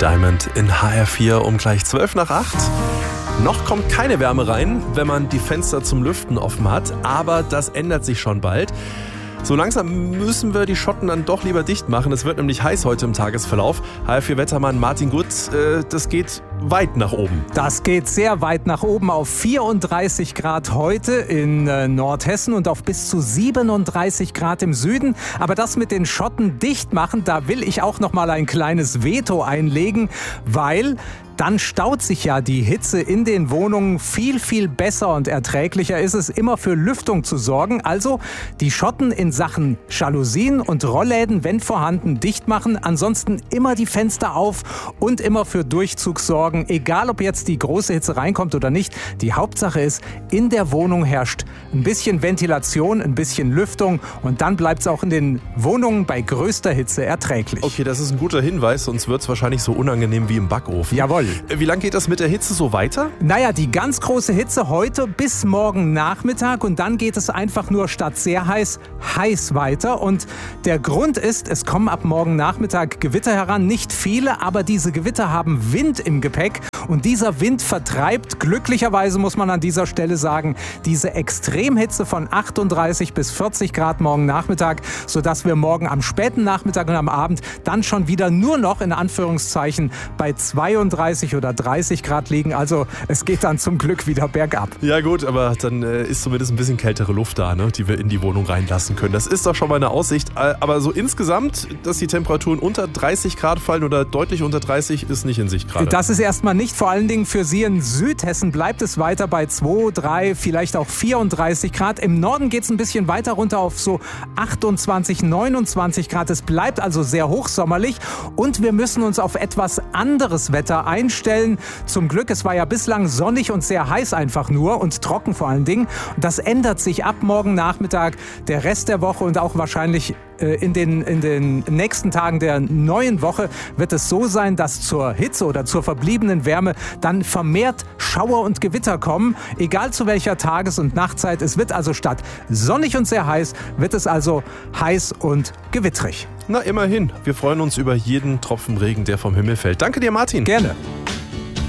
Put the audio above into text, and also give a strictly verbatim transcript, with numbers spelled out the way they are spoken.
Diamond in H R vier um gleich zwölf nach acht. Noch kommt keine Wärme rein, wenn man die Fenster zum Lüften offen hat, aber das ändert sich schon bald. So langsam müssen wir die Schotten dann doch lieber dicht machen. Es wird nämlich heiß heute im Tagesverlauf. H R vier Wettermann Martin Gutt, äh, das geht weit nach oben. Das geht sehr weit nach oben auf vierunddreißig Grad heute in äh, Nordhessen und auf bis zu siebenunddreißig Grad im Süden. Aber das mit den Schotten dicht machen, da will ich auch noch mal ein kleines Veto einlegen, weil dann staut sich ja die Hitze in den Wohnungen. Viel, viel besser und erträglicher ist es, immer für Lüftung zu sorgen. Also die Schotten in Sachen Jalousien und Rollläden, wenn vorhanden, dicht machen. Ansonsten immer die Fenster auf und immer für Durchzug sorgen. Egal, ob jetzt die große Hitze reinkommt oder nicht. Die Hauptsache ist, in der Wohnung herrscht ein bisschen Ventilation, ein bisschen Lüftung. Und dann bleibt es auch in den Wohnungen bei größter Hitze erträglich. Okay, das ist ein guter Hinweis, sonst wird es wahrscheinlich so unangenehm wie im Backofen. Jawohl. Wie lange geht das mit der Hitze so weiter? Naja, die ganz große Hitze heute bis morgen Nachmittag und dann geht es einfach nur statt sehr heiß, heiß weiter. Und der Grund ist, es kommen ab morgen Nachmittag Gewitter heran. Nicht viele, aber diese Gewitter haben Wind im Gepäck. Und dieser Wind vertreibt, glücklicherweise muss man an dieser Stelle sagen, diese Extremhitze von achtunddreißig bis vierzig Grad morgen Nachmittag, sodass wir morgen am späten Nachmittag und am Abend dann schon wieder nur noch in Anführungszeichen bei zweiunddreißig oder dreißig Grad liegen. Also es geht dann zum Glück wieder bergab. Ja gut, aber dann äh, ist zumindest ein bisschen kältere Luft da, ne, die wir in die Wohnung reinlassen können. Das ist doch schon mal eine Aussicht. Aber so insgesamt, dass die Temperaturen unter dreißig Grad fallen oder deutlich unter dreißig, ist nicht in Sicht gerade. Das ist erstmal nicht. Vor allen Dingen für Sie in Südhessen bleibt es weiter bei zwei, drei, vielleicht auch vierunddreißig Grad. Im Norden geht es ein bisschen weiter runter auf so achtundzwanzig, neunundzwanzig Grad. Es bleibt also sehr hochsommerlich und wir müssen uns auf etwas anderes Wetter einstellen. Zum Glück, es war ja bislang sonnig und sehr heiß einfach nur und trocken vor allen Dingen. Das ändert sich ab morgen Nachmittag, der Rest der Woche und auch wahrscheinlich in den, in den nächsten Tagen der neuen Woche wird es so sein, dass zur Hitze oder zur verbliebenen Wärme dann vermehrt Schauer und Gewitter kommen, egal zu welcher Tages- und Nachtzeit. Es wird also statt sonnig und sehr heiß, wird es also heiß und gewittrig. Na immerhin, wir freuen uns über jeden Tropfen Regen, der vom Himmel fällt. Danke dir, Martin. Gerne.